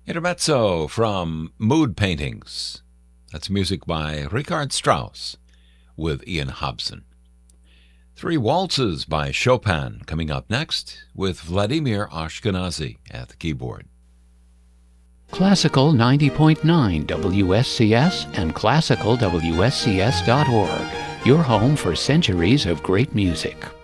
Intermezzo from Mood Paintings. That's music by Richard Strauss with Ian Hobson. Three Waltzes by Chopin coming up next with Vladimir Ashkenazy at the keyboard. Classical 90.9 WSCS and classicalwscs.org, your home for centuries of great music.